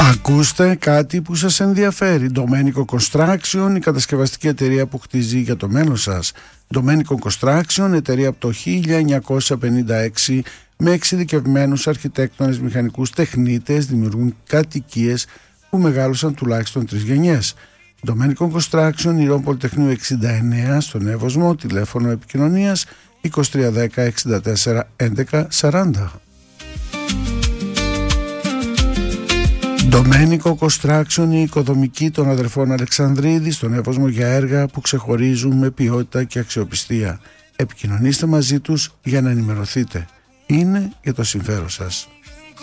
Ακούστε κάτι που σας ενδιαφέρει. Domenico Construction, η κατασκευαστική εταιρεία που χτίζει για το μέλλον σας. Domenico Construction, εταιρεία από το 1956, με εξειδικευμένους αρχιτέκτονες, μηχανικούς, τεχνίτες, δημιουργούν κατοικίες που μεγάλωσαν τουλάχιστον 3 γενιές. Domenico Construction, Ηρών Πολυτεχνείου 69, στον Εύωσμο, τηλέφωνο επικοινωνίας 2310 64 11 40. Domenico Construction, η οικοδομική των αδερφών Αλεξανδρίδη, στον Εύωσμο, για έργα που ξεχωρίζουν με ποιότητα και αξιοπιστία. Επικοινωνήστε μαζί τους για να ενημερωθείτε. Είναι για το συμφέρον σας.